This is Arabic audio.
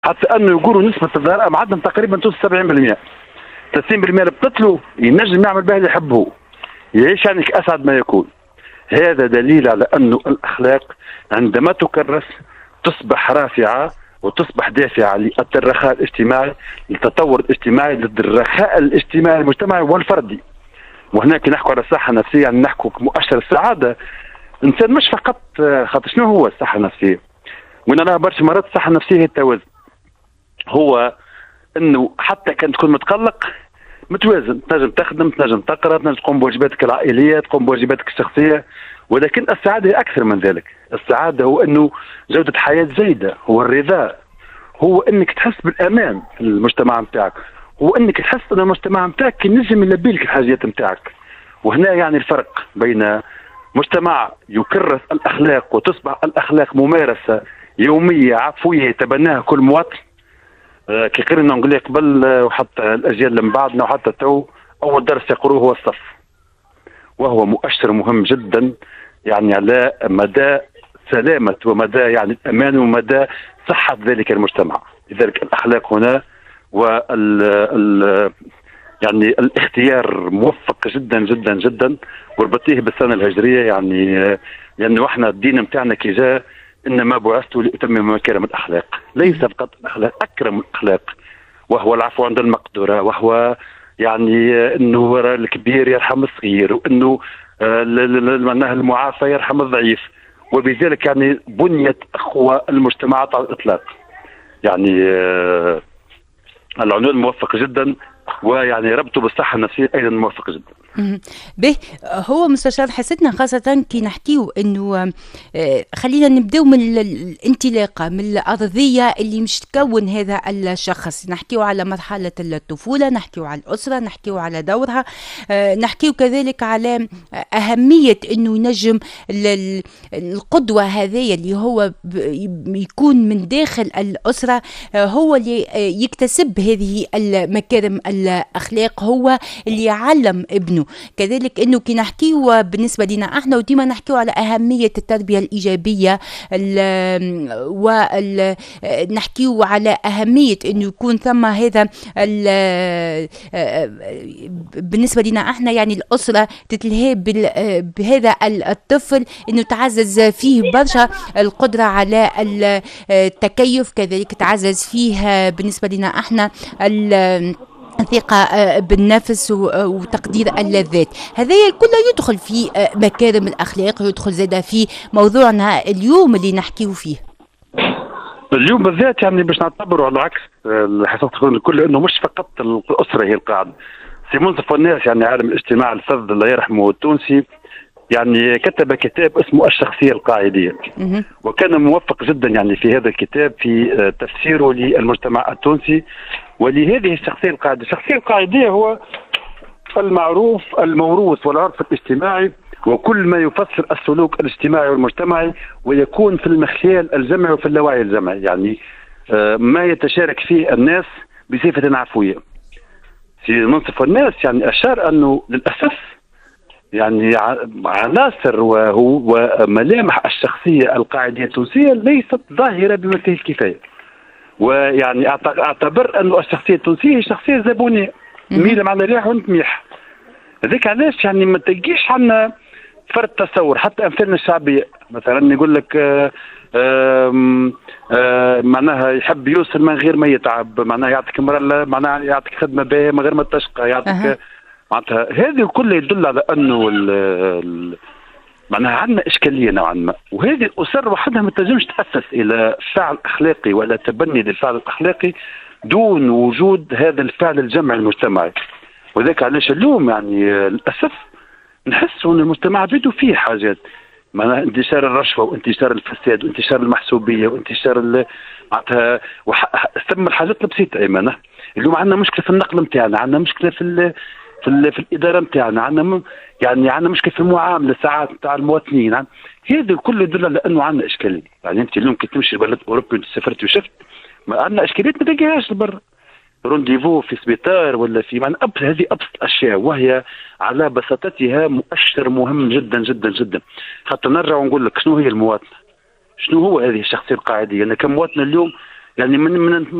حتى انه يقولوا نسبه الذهراء معدل تقريبا توصل 70%. 30% اللي بتطلوا ينجم يعمل به اللي يحبه، يعيش يعني اسعد ما يكون. هذا دليل على انه الاخلاق عندما تكرس تصبح رافعه وتصبح دافعه للرخاء الاجتماعي، للتطور الاجتماعي، للرخاء الاجتماعي المجتمعي والفردي. وهناك نحكوا على الصحه النفسيه، يعني نحكوا مؤشر السعاده. الانسان مش فقط خاطر شنو هو الصحه النفسيه؟ وانا لها برشا مرات الصحه النفسيه هي التوازن. هو انه حتى كان تكون متقلق متوازن، تنجم تخدم، تنجم تقرا، تنجم تقوم بواجباتك العائليه، تقوم بواجباتك الشخصيه. ولكن السعاده هي اكثر من ذلك. السعاده هو انه جوده حياه جيده، هو الرضا، هو انك تحس بالامان في المجتمع نتاعك، هو انك تحس ان المجتمع نتاعك ينجم يلبي لك الحاجات نتاعك. وهنا يعني الفرق بين مجتمع يكرس الاخلاق وتصبح الاخلاق ممارسه يوميه عفويه يتبناها كل مواطن. كي قلنا نقول لك قبل وحتى الاجيال اللي من بعدنا وحتى تو، اول درس يقروه هو الصف، وهو مؤشر مهم جدا يعني على مدى سلامه ومدى يعني الامان ومدى صحه ذلك المجتمع. لذلك الاخلاق هنا يعني الاختيار موفق جدا جدا جدا، وربطيه بالسنه الهجريه يعني لانه احنا الدين نتاعنا كي جاء انما بعثت لاتمم مكارم الاخلاق، ليس فقط الاخلاق، اكرم الاخلاق، وهو العفو عند المقدره، وهو يعني انه الكبير يرحم الصغير، وانه معناها المعافى يرحم الضعيف. وبذلك يعني بنيت اقوى المجتمعات على الاطلاق. يعني العنوان موفق جدا، ويعني ربطه بالصحه النفسيه ايضا موفق جدا. به هو مستشار حسيتنا خاصة كي نحكيو انه خلينا نبداو من الانطلاقة، من الأرضية اللي مش تكون هذا الشخص. نحكيو على مرحلة الطفولة، نحكيو على الأسرة، نحكيو على دورها، نحكيو كذلك على أهمية انه ينجم القدوة هذه اللي هو يكون من داخل الأسرة هو اللي يكتسب هذه المكارم الأخلاق، هو اللي يعلم ابنه. كذلك انه كي نحكيو بالنسبه لنا احنا وديما نحكيو على اهميه التربيه الايجابيه، ونحكيو على اهميه انه يكون ثم هذا بالنسبه لنا احنا يعني الاسره تتلهي بهذا الطفل، انه تعزز فيه برشا القدره على التكيف، كذلك تعزز فيه بالنسبه لنا احنا الثقة بالنفس وتقدير اللذات. هذا كله يدخل في مكارم الأخلاق، يدخل زادة في موضوعنا اليوم اللي نحكيه فيه اليوم بالذات. يعني باش نعتبره على عكس الحصص الكل انه مش فقط الاسره هي القاعده. سي منصف الناس يعني عالم الاجتماع الفذ الله يرحمه التونسي يعني كتب كتاب اسمه الشخصيه القاعديه، وكان موفق جدا يعني في هذا الكتاب في تفسيره للمجتمع التونسي ولهذه الشخصيه القاعديه. الشخصيه القاعديه هو المعروف الموروث والعرف الاجتماعي، وكل ما يفسر السلوك الاجتماعي والمجتمعي ويكون في المخيال الجمعي وفي اللاوعي الجمعي، يعني ما يتشارك فيه الناس بصفه عفويه. في منصف الناس يعني اشار انه للاسف يعني عناصر وملامح الشخصيه القاعديه التونسيه ليست ظاهره بما فيه الكفايه. ويعني اعتبر انه الشخصيه التونسيه هي شخصيه زبونيه، ميل مع الريح وانتميح. هذيك علاش يعني ما تلقيش عندنا فرد تصور. حتى امثالنا الشعبيه مثلا يقول لك معناها يحب يوصل من غير ما يتعب، معناها يعطيك مرة، معناها يعطيك خدمه باهيه من غير ما تشقى، يعطيك معناتها. هذه كله يدل على انه معناها عندنا اشكاليه نوعا ما، وهذه الاسر وحدها ما تنجمش تاسس الى فعل اخلاقي ولا تبني للفعل الاخلاقي دون وجود هذا الفعل الجمعي المجتمعي. وذاك علاش اليوم يعني للاسف نحس ان المجتمع بيدو فيه حاجات، معناها انتشار الرشوه وانتشار الفساد وانتشار المحسوبيه وانتشار معناتها ثم الحاجات البسيطه. ايمانه اليوم عندنا مشكله في النقل نتاعنا، عندنا مشكله في الاداره نتاعنا، عندنا يعني عندنا مشكله في المعامله ساعات نتاع المواطنين. هذا الكل يدل على انه عندنا اشكاليه. يعني انت اليوم كي تمشي لبلد اوروبي سافرت وشفت ما عندنا اشكاليات ما تلقاهاش لبرا. رونديفو في سبيطار ولا في معنى هذه ابسط اشياء، وهي على بساطتها مؤشر مهم جدا جدا جدا. حتى نرجع ونقول لك شنو هي المواطنه، شنو هو هذه الشخصيه القاعديه. انا كمواطن اليوم يعني من